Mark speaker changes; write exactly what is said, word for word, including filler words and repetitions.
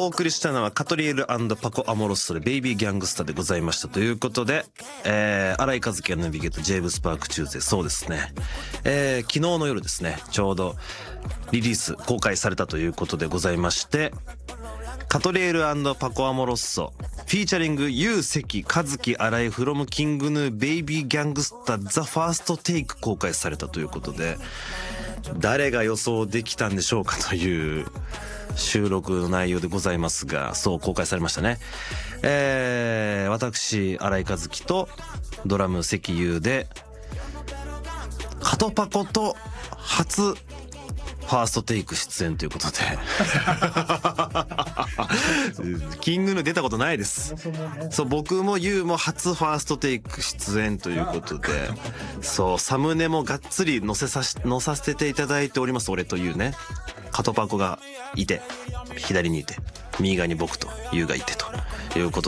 Speaker 1: お送りしたのはカトリエル&パコ・アモロッソでベイビーギャングスターでございましたということで、えー、新井和樹がナビゲートジェームスパークチューズデー、そうですね、えー、昨日の夜ですね、ちょうどリリース公開されたということでございまして、カトリエル&パコ・アモロッソフィーチャリングユウ・セキ・カズキ・アライフロム・キングヌー・ベイビーギャングスターザ・ファーストテイク公開されたということで、誰が予想できたんでしょうかという収録の内容でございますが、そう公開されましたね。えー、私新井和樹とドラム関優でカトパコと初ファーストテイク出演ということでキングヌー出たことないです。そう、僕もユウも初ファーストテイク出演ということで、そうサムネもがっつり載せさし載させていただいております。俺とユウね、カトパコがいて左にいて右側に僕とユウがいてということ